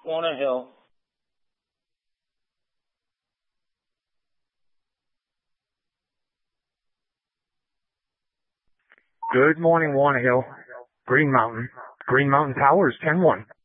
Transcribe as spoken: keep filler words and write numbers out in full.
Walnut Hill. Good morning, Walnut Hill. Green Mountain. Green Mountain Towers, ten one.